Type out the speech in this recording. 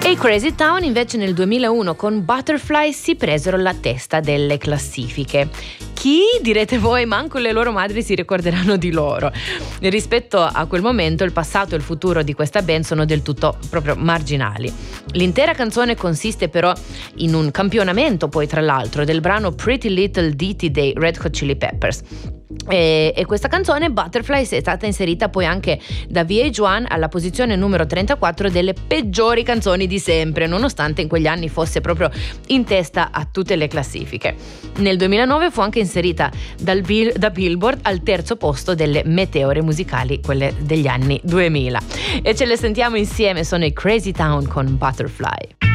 E i Crazy Town invece nel 2001 con Butterfly si presero la testa delle classifiche. Chi, direte voi, manco le loro madri si ricorderanno di loro. Rispetto a quel momento il passato e il futuro di questa band sono del tutto proprio marginali. L'intera canzone consiste però in un campionamento, poi tra l'altro, del brano Pretty Little Ditty dei Red Hot Chili Peppers. E questa canzone Butterfly è stata inserita poi anche da VH1 alla posizione numero 34 delle peggiori canzoni di sempre, nonostante in quegli anni fosse proprio in testa a tutte le classifiche. Nel 2009 fu anche inserita da Billboard al terzo posto delle meteore musicali, quelle degli anni 2000. E ce le sentiamo insieme, sono i Crazy Town con Butterfly.